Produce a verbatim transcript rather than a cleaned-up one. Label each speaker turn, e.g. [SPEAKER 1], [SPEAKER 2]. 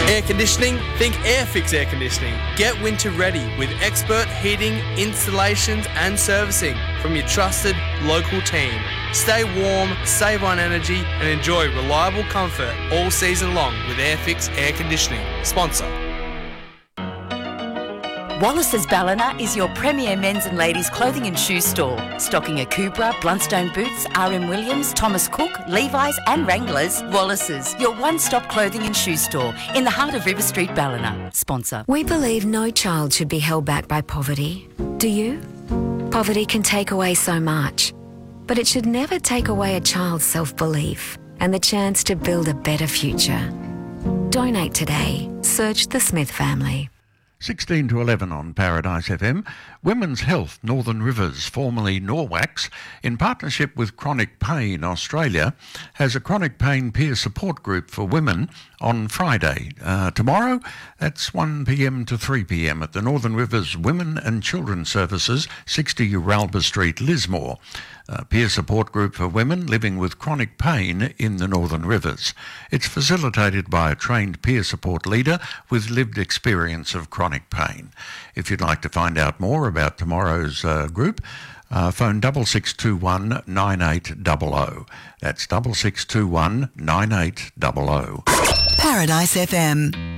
[SPEAKER 1] Air conditioning? Think Airfix Air Conditioning. Get winter ready with expert heating, installations and servicing from your trusted local team. Stay warm, save on energy and enjoy reliable comfort all season long with Airfix Air Conditioning. Sponsor.
[SPEAKER 2] Wallace's Ballina is your premier men's and ladies' clothing and shoe store, stocking Akubra, Blundstone Boots, R M Williams, Thomas Cook, Levi's and Wranglers. Wallace's, your one-stop clothing and shoe store in the heart of River Street, Ballina. Sponsor.
[SPEAKER 3] We believe no child should be held back by poverty. Do you? Poverty can take away so much, but it should never take away a child's self-belief and the chance to build a better future. Donate today. Search the Smith family.
[SPEAKER 4] sixteen to eleven on Paradise F M. Women's Health Northern Rivers, formerly Norwax, in partnership with Chronic Pain Australia, has a chronic pain peer support group for women on Friday. Uh, tomorrow, that's one p m to three p m at the Northern Rivers Women and Children Services, sixty Uralba Street, Lismore. A peer support group for women living with chronic pain in the Northern Rivers. It's facilitated by a trained peer support leader with lived experience of chronic pain. If you'd like to find out more about tomorrow's uh, group, uh, phone double six two one nine eight double oh. That's double six two one nine eight double oh.
[SPEAKER 5] Paradise F M.